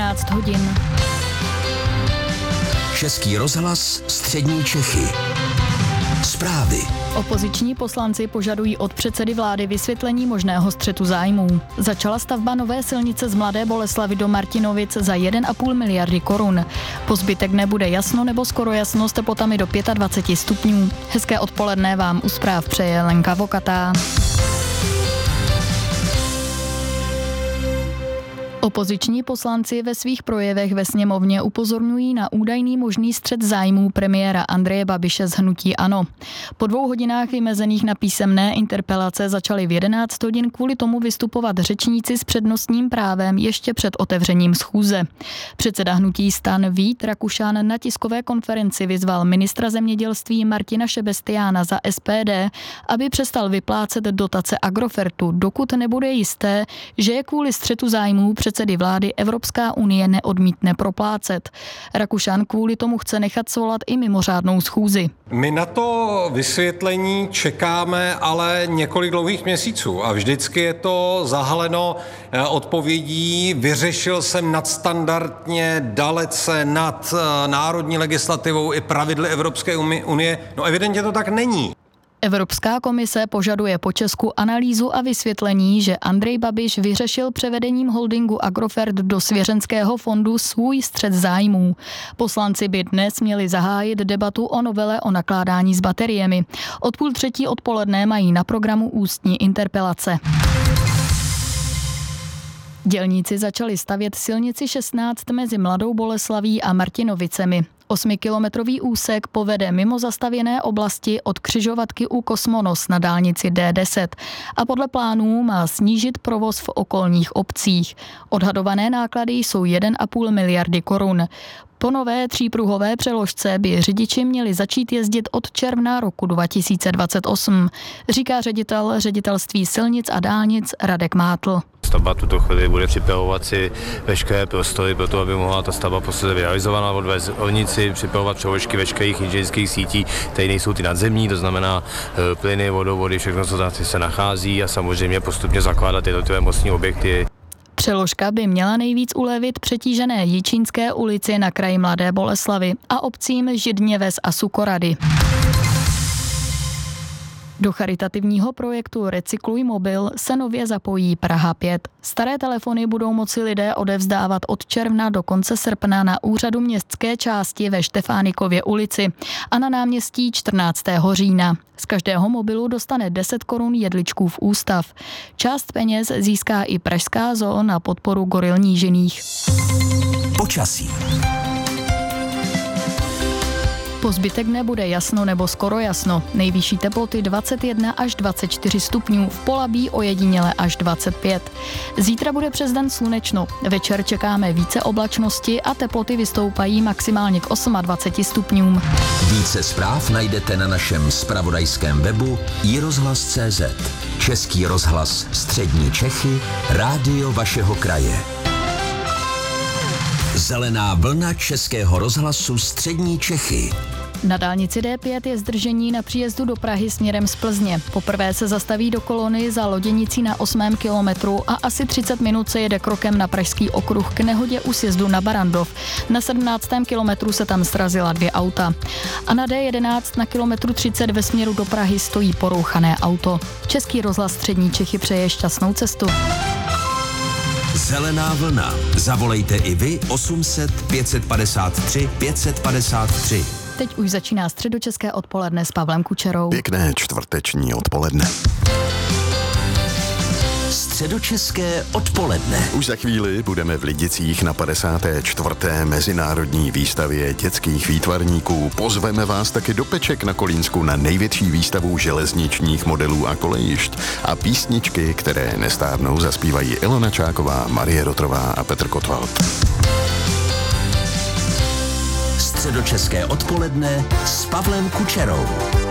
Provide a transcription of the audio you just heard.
11 hodin. Český rozhlas Střední Čechy. Zprávy. Opoziční poslanci požadují od předsedy vlády vysvětlení možného střetu zájmů. Začala stavba nové silnice z Mladé Boleslavi do Martinovic za 1,5 miliardy korun. Po zbytek nebude jasno nebo skoro jasno s teplotami do 25 stupňů. Hezké odpoledne vám u zpráv přeje Lenka Vokatá. Opoziční poslanci ve svých projevech ve sněmovně upozorňují na údajný možný střet zájmů premiéra Andreje Babiše z hnutí ANO. Po 2 hodinách vymezených na písemné interpelace začali v 11 hodin kvůli tomu vystupovat řečníci s přednostním právem ještě před otevřením schůze. Předseda hnutí STAN Vít Rakušan na tiskové konferenci vyzval ministra zemědělství Martina Šebestiána za SPD, aby přestal vyplácet dotace Agrofertu, dokud nebude jisté, že je kvůli střetu zájmů předsedy vlády Evropská unie neodmítne proplácet. Rakušan kvůli tomu chce nechat svolat i mimořádnou schůzi. My na to vysvětlení čekáme ale několik dlouhých měsíců a vždycky je to zahaleno odpovědí: vyřešil jsem nadstandardně, dalece nad národní legislativou i pravidly Evropské unie. No evidentně to tak není. Evropská komise požaduje po Česku analýzu a vysvětlení, že Andrej Babiš vyřešil převedením holdingu Agrofert do svěřenského fondu svůj střet zájmů. Poslanci by dnes měli zahájit debatu o novele o nakládání s bateriemi. Od 2:30 odpoledne mají na programu ústní interpelace. Dělníci začali stavět silnici 16 mezi Mladou Boleslaví a Martinovicemi. 8kilometrový úsek povede mimo zastavěné oblasti od křižovatky u Kosmonos na dálnici D10 a podle plánů má snížit provoz v okolních obcích. Odhadované náklady jsou 1,5 miliardy korun. Po nové 3pruhové přeložce by řidiči měli začít jezdit od června roku 2028, říká ředitel ředitelství silnic a dálnic Radek Mátl. Stavba tuto chvíli bude připravovat si veškeré prostory pro to, aby mohla ta stavba prostě realizovaná, odvést horníci, připravovat přeložky veškerých inženýrských sítí, které nejsou ty nadzemní, to znamená plyny, vodovody, všechno, co tam se nachází, a samozřejmě postupně zakládat jednotlivé mostní objekty. Přeložka by měla nejvíc ulevit přetížené Jičínské ulici na kraji Mladé Boleslavy a obcím Židněves a Sukorady. Do charitativního projektu Recykluj mobil se nově zapojí Praha 5. Staré telefony budou moci lidé odevzdávat od června do konce srpna na úřadu městské části ve Štefánikově ulici a na náměstí 14. října. Z každého mobilu dostane 10 korun jedličků v ústav. Část peněz získá i pražská zoo na podporu goril nížiných. Počasí. Po zbytek nebude jasno nebo skoro jasno. Nejvyšší teploty 21 až 24 stupňů, v Polabí ojediněle až 25. Zítra bude přes den slunečno. Večer čekáme více oblačnosti a teploty vystoupají maximálně k 28 stupňům. Více zpráv najdete na našem zpravodajském webu iRozhlas.cz. Český rozhlas Střední Čechy, rádio vašeho kraje. Zelená vlna Českého rozhlasu Střední Čechy. Na dálnici D5 je zdržení na příjezdu do Prahy směrem z Plzně. Poprvé se zastaví do kolony za Loděnicí na 8. kilometru a asi 30 minut se jede krokem na Pražský okruh k nehodě u sjezdu na Barandov. Na 17. kilometru se tam srazila 2 auta. A na D11 na kilometru 30 ve směru do Prahy stojí porouchané auto. Český rozhlas Střední Čechy přeje šťastnou cestu. Zelená vlna. Zavolejte i vy 800 553 553. Teď už začíná středočeské odpoledne s Pavlem Kučerou. Pěkné čtvrteční odpoledne. Středočeské odpoledne. Už za chvíli budeme v Lidicích na 54. mezinárodní výstavě dětských výtvarníků. Pozveme vás taky do Peček na Kolínsku na největší výstavu železničních modelů a kolejišť. A písničky, které nestárnou, zaspívají Ilona Čáková, Marie Rotrová a Petr Kotwald. Středočeské odpoledne s Pavlem Kučerou.